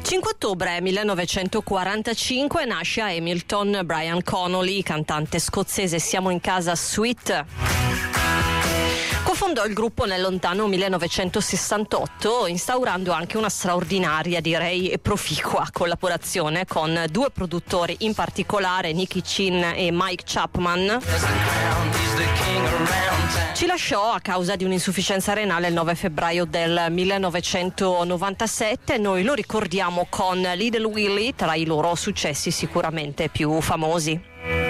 5 ottobre 1945 nasce a Hamilton Brian Connolly, cantante scozzese. Siamo in casa Sweet. Cofondò il gruppo nel lontano 1968, instaurando anche una straordinaria, direi, e proficua collaborazione con due produttori, in particolare Nicky Chin e Mike Chapman. Ci lasciò a causa di un'insufficienza renale il 9 febbraio del 1997. Noi lo ricordiamo con Little Willie, tra i loro successi sicuramente più famosi.